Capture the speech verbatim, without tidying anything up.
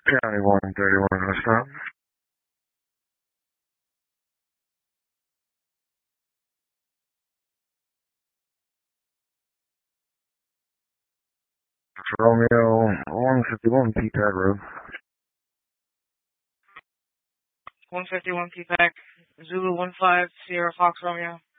County one thirty-one, hostile. Romeo one fifty-one P-Tag Road. one fifty-one P-Pack, Zulu one five, Sierra Fox Romeo.